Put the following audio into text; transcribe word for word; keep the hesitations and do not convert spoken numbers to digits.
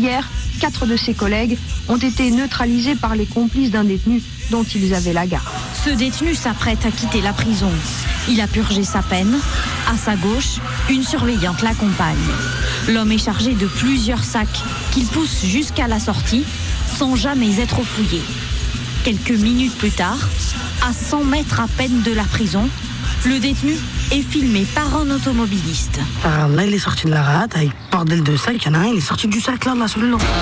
Hier, quatre de ses collègues ont été neutralisés par les complices d'un détenu dont ils avaient la garde. Ce détenu s'apprête à quitter la prison. Il a purgé sa peine. À sa gauche, une surveillante l'accompagne. L'homme est chargé de plusieurs sacs qu'il pousse jusqu'à la sortie sans jamais être fouillé. Quelques minutes plus tard, à cent mètres à peine de la prison, le détenu est filmé par un automobiliste. Alors là, il est sorti de la rate avec bordel de sac. Il y en a un, il est sorti du sac là, là sur le long.